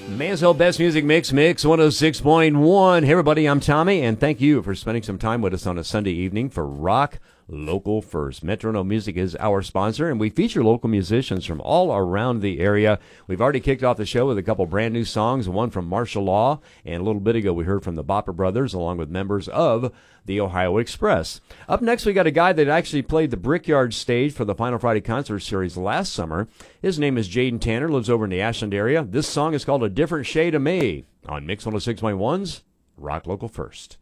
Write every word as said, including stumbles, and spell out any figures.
Mansell Best Music Mix, Mix one oh six point one. Hey, everybody, I'm Tommy, and thank you for spending some time with us on a Sunday evening for Rock Local First. Metronome Music is our sponsor, and we feature local musicians from all around the area. We've already kicked off the show with a couple brand new songs, one from Martial Law, and a little bit ago we heard from the Bopper Brothers, along with members of the Ohio Express. Up next, we got a guy that actually played the Brickyard stage for the Final Friday Concert Series last summer. His name is Jaden Tanner, lives over in the Ashland area. This song is called A Different Shade of Me on Mix one oh six point one's Rock Local First.